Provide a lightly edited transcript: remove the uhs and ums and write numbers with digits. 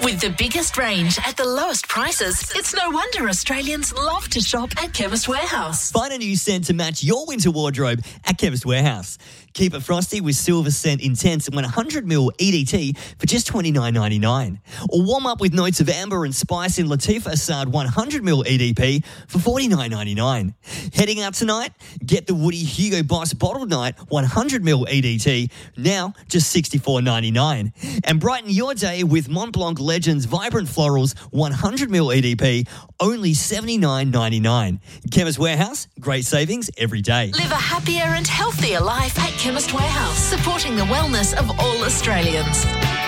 With the biggest range at the lowest prices, it's no wonder Australians love to shop at Chemist Warehouse. Find a new scent to match your winter wardrobe at Chemist Warehouse. Keep it frosty with Silver Scent Intense 100ml EDT for just $29.99. Or warm up with notes of amber and spice in Latifa Assad 100ml EDP for $49.99. Heading out tonight? Get the Woody Hugo Boss Bottled Night 100ml EDT, now just $64.99. And brighten your day with Mont Blanc Legends Vibrant Florals 100ml EDP, only $79.99. Chemist Warehouse, great savings every day. Live a happier and healthier life at Chemist Warehouse, supporting the wellness of all Australians.